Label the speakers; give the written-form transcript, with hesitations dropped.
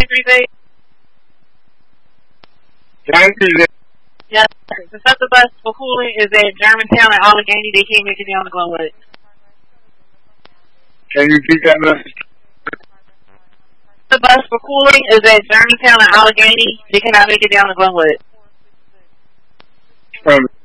Speaker 1: 2338?
Speaker 2: Yes.
Speaker 1: The Suffolk bus for cooling is at Germantown and Allegheny. They can't make it down to Glenwood.
Speaker 3: Can you repeat that message?
Speaker 1: The bus for cooling is at Germantown and Allegheny. They cannot make it down to Glenwood.